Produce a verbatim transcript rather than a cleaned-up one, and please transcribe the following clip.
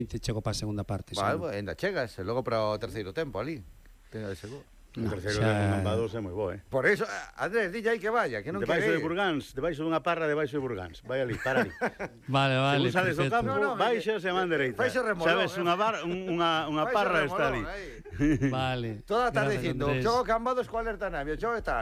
Te chego para a segunda parte. Vale, seguro. pues, ainda chegas, e logo para o terceiro tempo ali. Tenga de seguro. O No, terceiro xa- de Cambados é moi bo, eh? Por eso, Andrés, dille aí que vaya, que non Debaixo quere de ir. Burgáns, debaixo dunha parra, debaixo de Burgáns. Vai ali, para ali. Vale, vale, Según sales do perfecto. campo, No, no, baixas e man dereita. faise remolón, Sabes, eh. unha, bar, un- unha, unha Faise parra está ali. remolón, aí. Vale. Toda a tarde Gracias, dicindo, Andrés. xogo Cambados co Alerta Navia, xogo está